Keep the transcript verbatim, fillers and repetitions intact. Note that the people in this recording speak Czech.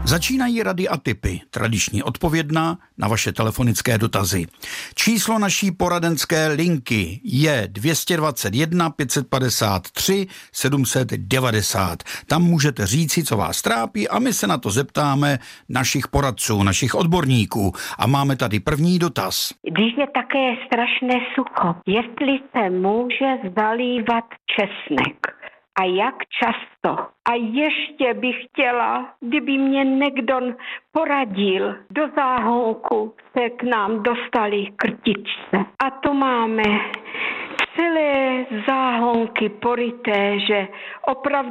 Začínají rady a tipy, tradičně odpovědná na vaše telefonické dotazy. Číslo naší poradenské linky je dvě stě dvacet jedna pět set padesát tři sedm set devadesát. Tam můžete říci, co vás trápí, a my se na to zeptáme našich poradců, našich odborníků. A máme tady první dotaz. Když je také strašné sucho, jestli se může zalívat česnek a jak často? A ještě bych chtěla, kdyby mě někdo poradil, do záhonku se k nám dostali krtičce. A to máme celé záhonky poryté, že opravdu